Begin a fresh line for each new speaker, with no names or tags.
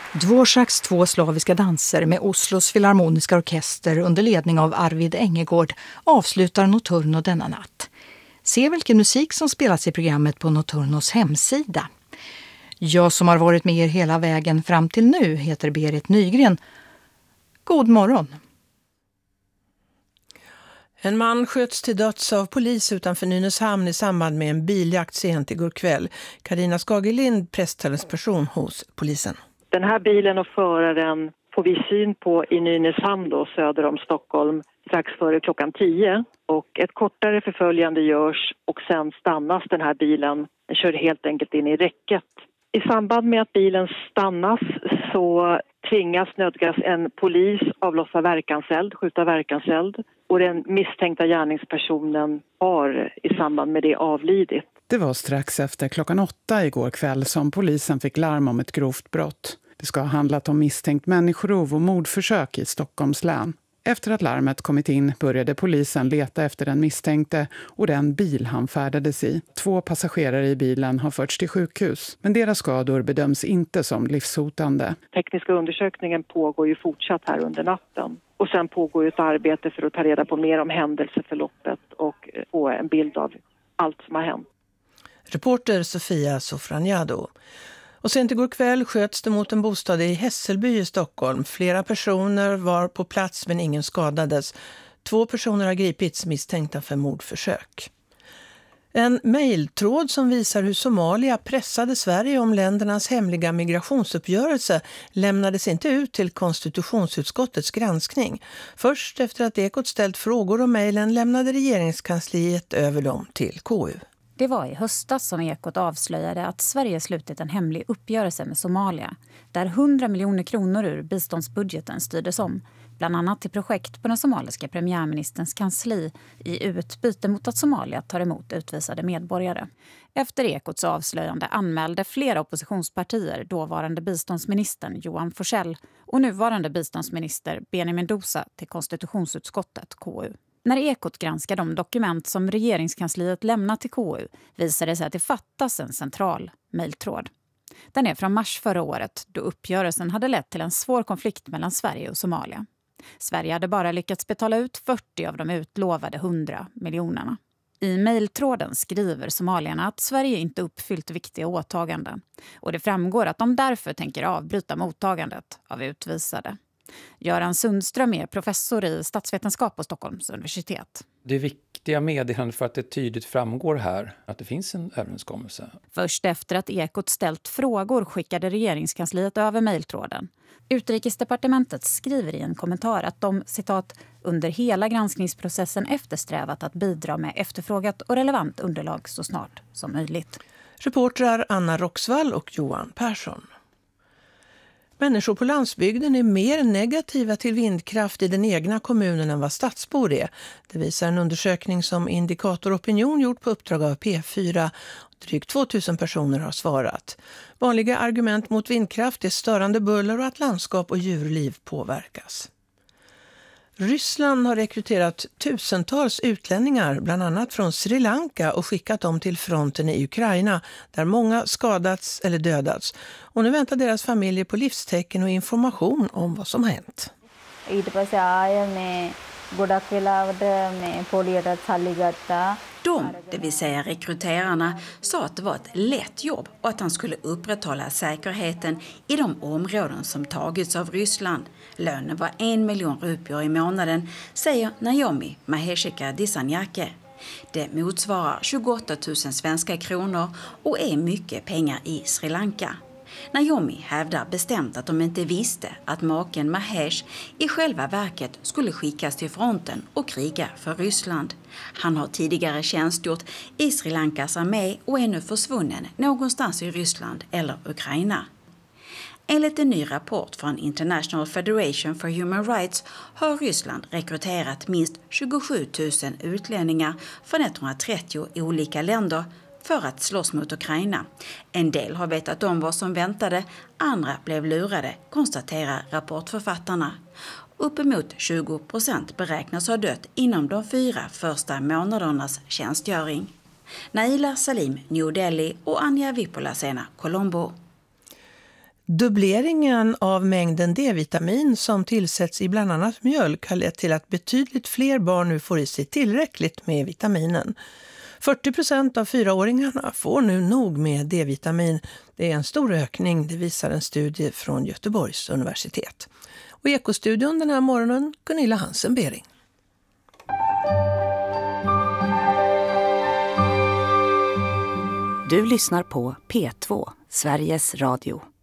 Dvořáks 2 slaviska danser med Oslos filharmoniska orkester under ledning av Arvid Engegård avslutar Notturno denna natt. Se vilken musik som spelas i programmet på Notturnos hemsida. Jag som har varit med er hela vägen fram till nu heter Berit Nygren. God morgon!
En man sköts till döds av polis utanför Nynäshamn i samband med en biljakt sent igår kväll. Carina Skagelind, presstalesperson hos polisen.
Den här bilen och föraren får vi syn på i Nynäshamn då, söder om Stockholm strax före klockan 10. Och ett kortare förföljande görs och sen stannas den här bilen. Den kör helt enkelt in i räcket. I samband med att bilen stannas så nödgas en polis avlossa verkanseld, skjuta verkanseld. Och den misstänkta gärningspersonen har i samband med det avlidit.
Det var strax efter klockan 8 igår kväll som polisen fick larm om ett grovt brott. Det ska ha handlat om misstänkt människorov och mordförsök i Stockholms län. Efter att larmet kommit in började polisen leta efter den misstänkte och den bil han färdades i. 2 passagerare i bilen har förts till sjukhus, men deras skador bedöms inte som livshotande.
Tekniska undersökningen pågår ju fortsatt här under natten. Och sen pågår ju ett arbete för att ta reda på mer om händelseförloppet och få en bild av allt som har hänt.
Reporter Sofia Sofraniado. Och sent igår kväll sköts det mot en bostad i Hässelby i Stockholm. Flera personer var på plats men ingen skadades. 2 personer har gripits misstänkta för mordförsök. En mejltråd som visar hur Somalia pressade Sverige om ländernas hemliga migrationsuppgörelse lämnades inte ut till konstitutionsutskottets granskning. Först efter att Ekot ställt frågor om mejlen lämnade regeringskansliet över dem till KU.
Det var i höstas som Ekot avslöjade att Sverige slutit en hemlig uppgörelse med Somalia, där 100 miljoner kronor ur biståndsbudgeten styrdes om, bland annat till projekt på den somaliska premiärministerns kansli i utbyte mot att Somalia tar emot utvisade medborgare. Efter Ekots avslöjande anmälde flera oppositionspartier dåvarande biståndsministern Johan Forssell och nuvarande biståndsminister Benjamin Dosa till konstitutionsutskottet KU. När Ekot granskar de dokument som regeringskansliet lämnat till KU visar det sig att det fattas en central mejltråd. Den är från mars förra året då uppgörelsen hade lett till en svår konflikt mellan Sverige och Somalia. Sverige hade bara lyckats betala ut 40 av de utlovade 100 miljonerna. I mejltråden skriver somalierna att Sverige inte uppfyllt viktiga åtaganden och det framgår att de därför tänker avbryta mottagandet av utvisade. Göran Sundström är professor i statsvetenskap på Stockholms universitet.
Det är viktiga meddelanden för att det tydligt framgår här att det finns en överenskommelse.
Först efter att Ekot ställt frågor skickade regeringskansliet över mejltråden. Utrikesdepartementet skriver i en kommentar att de, citat, under hela granskningsprocessen eftersträvat att bidra med efterfrågat och relevant underlag så snart som möjligt.
Reportrar Anna Roxvall och Johan Persson. Människor på landsbygden är mer negativa till vindkraft i den egna kommunen än vad stadsbor är. Det visar en undersökning som Indikator Opinion gjort på uppdrag av P4. Drygt 2000 personer har svarat. Vanliga argument mot vindkraft är störande buller och att landskap och djurliv påverkas. Ryssland har rekryterat tusentals utlänningar, bland annat från Sri Lanka, och skickat dem till fronten i Ukraina, där många skadats eller dödats. Och nu väntar deras familjer på livstecken och information om vad som hänt.
De, det vill säga rekryterarna, sa att det var ett lätt jobb och att han skulle upprätthålla säkerheten i de områden som tagits av Ryssland. Lönen var 1 miljon rupier i månaden, säger Naomi Maheshika Dissanjake. Det motsvarar 28 000 svenska kronor och är mycket pengar i Sri Lanka. Naomi hävdar bestämt att de inte visste att maken Mahesh i själva verket skulle skickas till fronten och kriga för Ryssland. Han har tidigare tjänstgjort i Sri Lankas armé och är nu försvunnen någonstans i Ryssland eller Ukraina. Enligt en ny rapport från International Federation for Human Rights har Ryssland rekryterat minst 27 000 utlänningar från 130 olika länder för att slåss mot Ukraina. En del har vetat om vad som väntade, andra blev lurade, konstaterar rapportförfattarna. Uppemot 20% beräknas ha dött inom de 4 första månadernas tjänstgöring. Naila Salim, New Delhi och Anja Vipolasena, Colombo.
Dubbleringen av mängden D-vitamin som tillsätts i bland annat mjölk har lett till att betydligt fler barn nu får i sig tillräckligt med vitaminen. 40% av 4-åringarna får nu nog med D-vitamin. Det är en stor ökning, det visar en studie från Göteborgs universitet. Och i Ekostudion den här morgonen, Gunilla Hansen-Bering.
Du lyssnar på P2, Sveriges Radio.